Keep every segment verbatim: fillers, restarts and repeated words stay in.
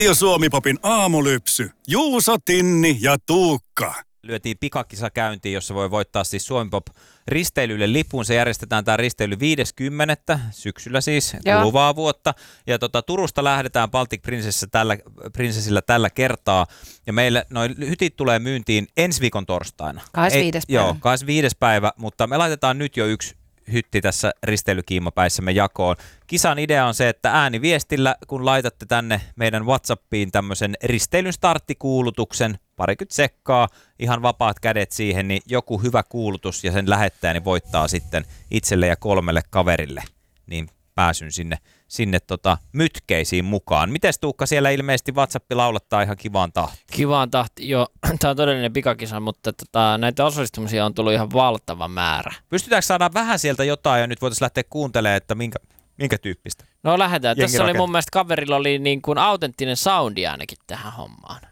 Radio Suomi-popin aamulypsy. Juuso, Tinni ja Tuukka. Lyötiin pikakisa käyntiin, jossa voi voittaa siis Suomi-pop risteilylle lipun. Se järjestetään tämä risteily viides kymmenettä syksyllä siis, kuluvaa vuotta. Ja tota, Turusta lähdetään Baltic Princessillä tällä, Princessillä tällä kertaa. Ja meille noin hytit tulee myyntiin ensi viikon torstaina. kahdeskymmenesviides päivä. Joo, kahdeskymmenesviides päivä, mutta me laitetaan nyt jo yksi hytti tässä risteilykiimapäissämme jakoon. Kisan idea on se, että ääniviestillä, kun laitatte tänne meidän WhatsAppiin tämmöisen risteilyn starttikuulutuksen, parikymmentä sekkaa, ihan vapaat kädet siihen, niin joku hyvä kuulutus ja sen lähettäjä niin voittaa sitten itselle ja kolmelle kaverille, niin pääsyn sinne, sinne tota mytkeisiin mukaan. Mites Tuukka, siellä ilmeisesti WhatsApp laulattaa ihan kivaan tahtiin? Kivaan tahti, joo. Tämä on todellinen pikakisa, mutta tota, näitä osallistumisia on tullut ihan valtava määrä. Pystytäänkö saada vähän sieltä jotain ja nyt voitaisiin lähteä kuuntelemaan, että minkä, minkä tyyppistä? No lähdetään. Jengi Tässä oli rakentaa. mun mielestä kaverilla oli niin kuin autenttinen soundi ainakin tähän hommaan.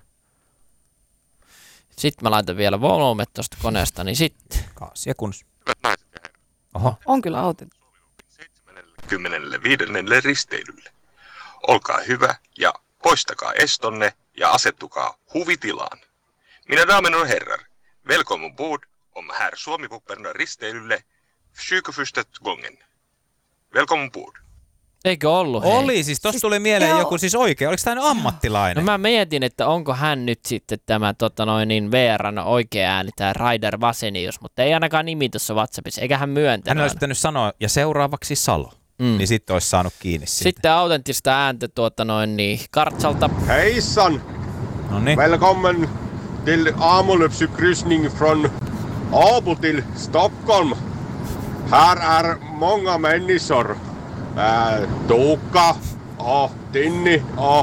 Sitten mä laitan vielä volumet tuosta koneesta, niin sitten. Kaasia kun... Oho. On kyllä autenttinen. seitsemänkymmentäviidennelle risteilylle. Olkaa hyvä ja poistakaa estonne ja asettukaa huvitilaan. Minä damen och herrar, välkommen ombord om här Suomi-popperna risteilylle tjugoförsta gången. Välkommen ombord. Eikö ollut? Hei? Oli, siis tossa tuli mieleen joo. joku siis oikein, oliko tämä ammattilainen? No mä mietin, että onko hän nyt sitten tämä tota noin, niin V R:n oikea ääni, tämä Raider Vasenius, mutta ei ainakaan nimi tuossa WhatsAppissa, eikä hän myöntänyt. Hän olisi pitänyt sanoa, ja seuraavaksi Salo, mm. niin sitten olisi saanut kiinni siitä. Sitten autenttista ääntä tuota noin niin Kartsalta. Hejsan! Noniin. Välkommen till Amolöpsykryssning från Åbo till Stockholm. Här är många människor. Äh, Tuukka och Tinni och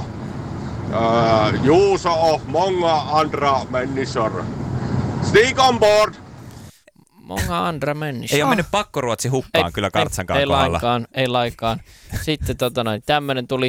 äh, Juuso och många andra människor. Stig on board! Monga andra människor. Ei ole mennyt pakkoruotsi hukkaan kyllä Kartsankaan ei, kohdalla. ei lainkaan, ei lainkaan. Sitten tota noin, tämmönen tuli.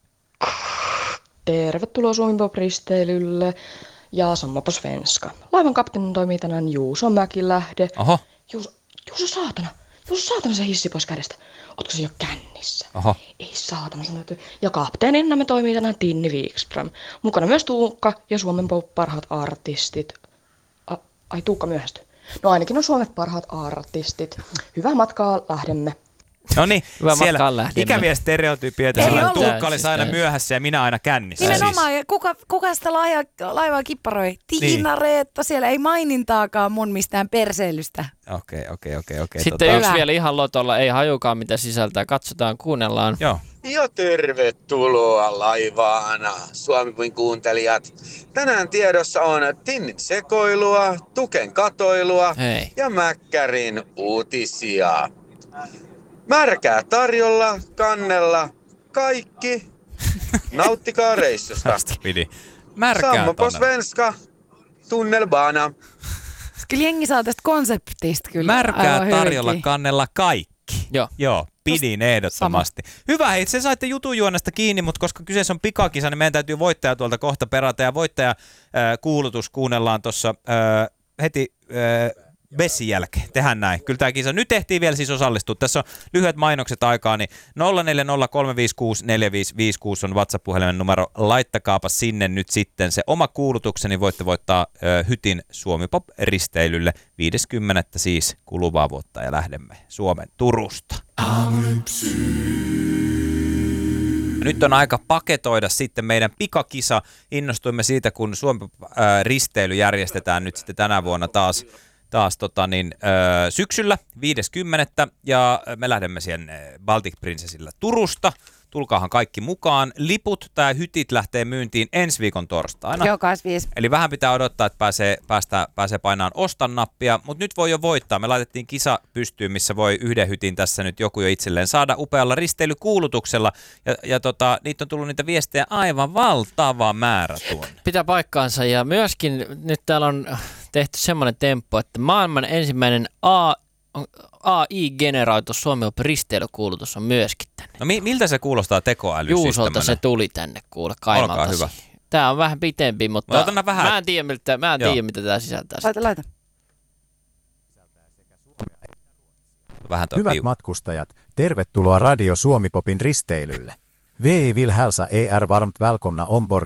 Tervetuloa Suomi-pop-risteilylle ja samma på svenska. Laivan kapteenin toimii tänään Juuso Mäkilähde. Oho. Juuso, Juuso saatana! Juuso saatana se hissi pois kädestä. Ootko se jo kännissä? Oho. Ei saatana sun täytyy. Ja kapteenina me toimii tänään Tinni Wikström. Mukana myös Tuukka ja Suomen pop parhaat artistit. A, ai Tuukka myöhästyi. No ainakin on Suomen parhaat artistit. Hyvää matkaa, lähdemme. No niin, Hyvä siellä matkaan lähdemme. ikäviä stereotyypioita. Ei Sellainen ollut. Tuukka olisi aina myöhässä ja minä aina kännissä. Nimenomaan, Siis. ja kuka, kuka sitä laivaa, laivaa kipparoi? Tiina Niin. Reetto, siellä ei mainintaakaan mun mistään perseilystä. Okei, okei, okei, okei. Sitten tota- yksi Hyvä. vielä ihan lotolla, ei hajukaan mitä sisältää. Katsotaan, kuunnellaan. Joo. Ja tervetuloa laivaana, Suomi-puin kuuntelijat. Tänään tiedossa on Tinnin sekoilua, Tuken katoilua Hei. ja Mäkkärin uutisia. Märkää tarjolla, kannella, kaikki. Nauttikaa reissusta. Tästä pidi. Märkää Samma på tonne. svenska, tunnelbana. Kyllä jengi saa tästä konseptista kyllä Märkää aivan tarjolla, hyvinkin. kannella kaikki. Joo. Joo, pidin ehdottomasti. Hyvä, hei, se saitte jutujuonesta kiinni, mutta koska kyseessä on pikakisa, niin meidän täytyy voittaja tuolta kohta perata. Ja voittaja äh, kuulutus kuunnellaan tuossa äh, heti äh, Bessin jälkeen. Tehdään näin. Kyllä tämä kisa. Nyt tehtiin vielä siis osallistua. Tässä on lyhyet mainokset aikaa, niin nolla neljä nolla kolme viisi kuusi neljä viisi viisi kuusi on WhatsApp-puhelimen numero. Laittakaapa sinne nyt sitten se oma kuulutukseni. Niin voitte voittaa ö, hytin Suomi-pop-risteilylle viides kymmenettä siis kuluvaa vuotta ja lähdemme Suomen Turusta. Nyt on aika paketoida sitten meidän pikakisa. Innostuimme siitä, kun Suomi-risteily järjestetään nyt sitten tänä vuonna taas taas tota niin, ö, syksyllä viides kymmenettä ja me lähdemme siihen Baltic Princessillä Turusta. Tulkaahan kaikki mukaan. Liput tai hytit lähtee myyntiin ensi viikon torstaina. Joo, kahdeskymmenesviides. Eli vähän pitää odottaa, että pääsee, päästää, pääsee painaan ostan nappia, mutta nyt voi jo voittaa. Me laitettiin kisa pystyyn, missä voi yhden hytin tässä nyt joku jo itselleen saada upealla risteilykuulutuksella. Ja, ja tota, niitä on tullut niitä viestejä aivan valtava määrä tuonne. Pitää paikkaansa ja myöskin nyt täällä on tehty semmoinen temppu, että maailman ensimmäinen A, A I-generoitu Suomi-risteilykuulutus on myöskin tänne. No mi- miltä se kuulostaa tekoäly? Juusolta siis se tuli tänne kuule Olkaa Kaimalta. hyvä. Tää on vähän pitempi, mutta Otan vähän. mä en tiedä, miltä, mä en tiedä mitä tää sisältää. Laita, laita. Vähän toi Hyvät piu. matkustajat, tervetuloa Radio Suomi-popin risteilylle. Vi vill hälsa er varmt välkomna ombord